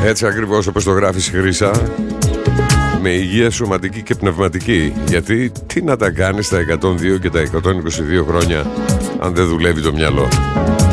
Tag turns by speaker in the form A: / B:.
A: Έτσι ακριβώς όπως το γράφεις, Χρύσα. Με υγεία σωματική και πνευματική. Γιατί τι να τα κάνεις τα 102 και τα 122 χρόνια αν δεν δουλεύει το μυαλό.